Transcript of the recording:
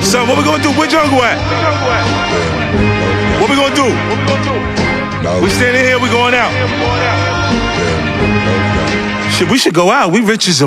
Son, what we gonna do? Where Jungle at? What we gonna do? We standing here, we going out. Shit, we should go out. We rich as a